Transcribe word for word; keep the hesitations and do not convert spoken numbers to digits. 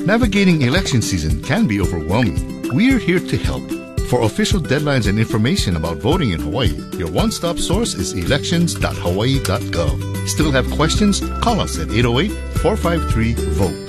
Navigating election season can be overwhelming. We're here to help. For official deadlines and information about voting in Hawaii, your one-stop source is elections dot hawaii dot gov. Still have questions? Call us at eight oh eight, four five three, V O T E.